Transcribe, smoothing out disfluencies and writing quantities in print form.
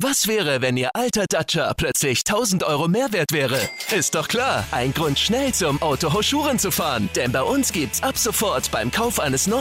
Was wäre, wenn Ihr alter Dacia plötzlich 1.000 € mehr wert wäre? Ist doch klar, ein Grund schnell zum Autohaus Schuren zu fahren. Denn bei uns gibt's ab sofort beim Kauf eines neuen